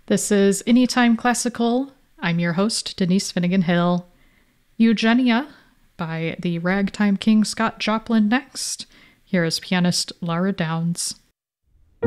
This is Anytime Classical. I'm your host, Denise Finnegan Hill. Eugenia by the ragtime king Scott Joplin next. Here is pianist Laura Downs.